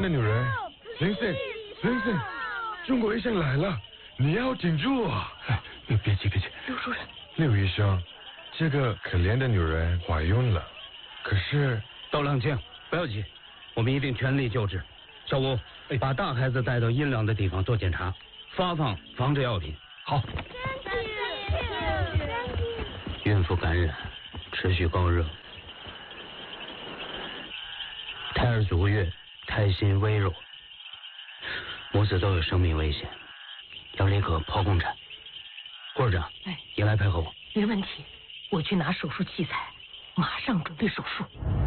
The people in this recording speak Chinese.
的女人，先生，先生，中国医生来了，你要挺住啊！ 哎，别急， 刘主任， 刘医生，这个可怜的女人怀孕了，可是都冷静，不要急，我们一定全力救治。小吴，把大孩子带到阴凉的地方做检查，发放防治药品。好。孕妇感染，持续高热，胎儿足月，胎心微弱，母子都有生命危险，要立刻剖宫产。护士长，你来配合我。 没问题，我去拿手术器材，马上准备手术。